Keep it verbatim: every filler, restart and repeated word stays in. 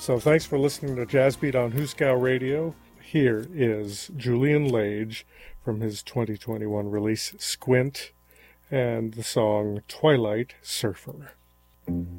So thanks for listening to Jazzbeat on Huskow Radio. Here is Julian Lage from his twenty twenty-one release Squint and the song Twilight Surfer.